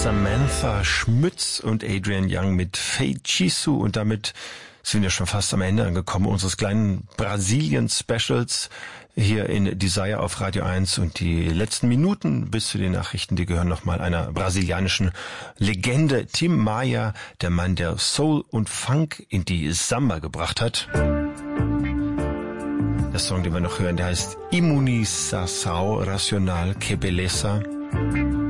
Samantha Schmütz und Adrian Young mit Feitiço, und damit sind wir schon fast am Ende angekommen unseres kleinen Brasilien-Specials hier in Desire auf Radio 1, und die letzten Minuten bis zu den Nachrichten, die gehören nochmal einer brasilianischen Legende, Tim Maia, der Mann, der Soul und Funk in die Samba gebracht hat. Der Song, den wir noch hören, der heißt Imunização Racional, Que Beleza.